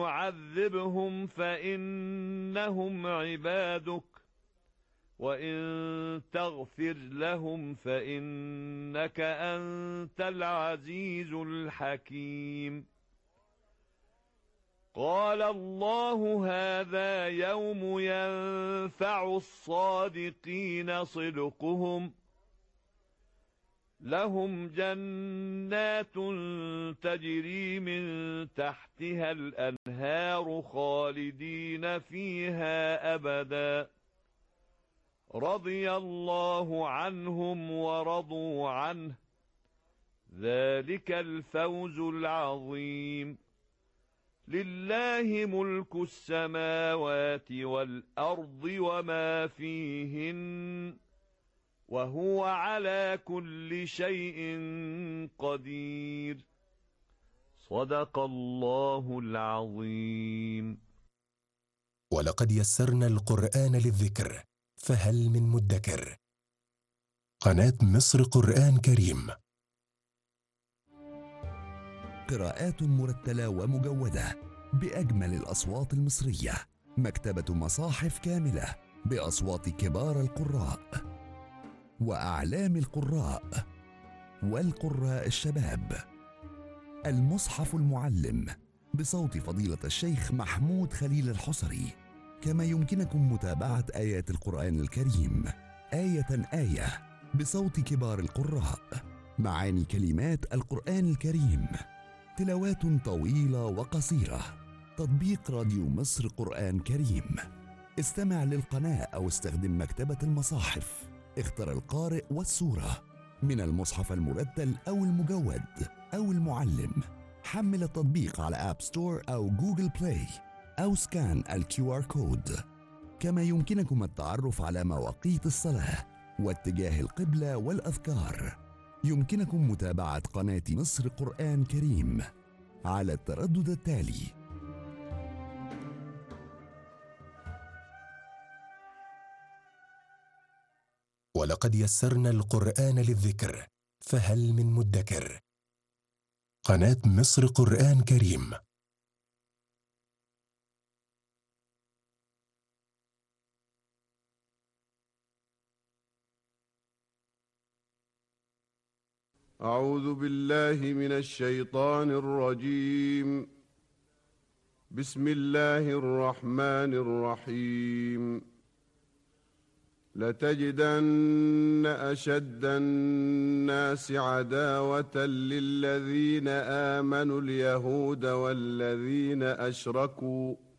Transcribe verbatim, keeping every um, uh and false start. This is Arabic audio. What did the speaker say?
يعذبهم فإنهم عبادك وإن تغفر لهم فإنك أنت العزيز الحكيم. قال الله هذا يوم ينفع الصادقين صدقهم لهم جنات تجري من تحتها الأنهار خالدين فيها أبدا رضي الله عنهم ورضوا عنه ذلك الفوز العظيم. لله ملك السماوات والأرض وما فيهن وهو على كل شيء قدير. صدق الله العظيم. ولقد يسرنا القرآن للذكر فهل من مدكر. قناة مصر قرآن كريم. قراءات مرتلة ومجودة بأجمل الأصوات المصرية. مكتبة مصاحف كاملة بأصوات كبار القراء وأعلام القراء والقراء الشباب. المصحف المعلم بصوت فضيلة الشيخ محمود خليل الحصري. كما يمكنكم متابعة آيات القرآن الكريم آية آية بصوت كبار القراء. معاني كلمات القرآن الكريم. تلاوات طويلة وقصيرة. تطبيق راديو مصر قرآن كريم. استمع للقناة أو استخدم مكتبة المصاحف. اختر القارئ والسورة من المصحف المرتل أو المجود أو المعلم. حمل التطبيق على آب ستور أو جوجل بلاي أو سكان الكيو آر كود. كما يمكنكم التعرف على مواقيت الصلاة واتجاه القبلة والأذكار. يمكنكم متابعة قناة مصر قرآن كريم على التردد التالي: ولقد يسرنا القرآن للذكر فهل من مدكر. قناة مصر قرآن كريم. أعوذ بالله من الشيطان الرجيم. بسم الله الرحمن الرحيم. لتجدن أشد الناس عداوة للذين آمنوا اليهود والذين أشركوا